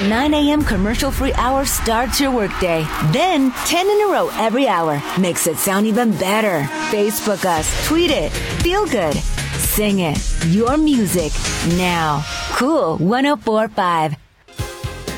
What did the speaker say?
9 a.m. commercial-free hour starts your workday. Then 10 in a row every hour makes it sound even better. Facebook us, tweet it, feel good, sing it. Your music now. Cool 104.5.